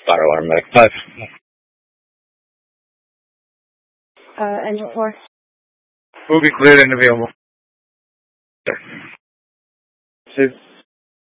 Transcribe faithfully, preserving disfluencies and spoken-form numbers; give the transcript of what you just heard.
fire alarm medic. Five. Uh, engine four. Will be cleared and available. Six.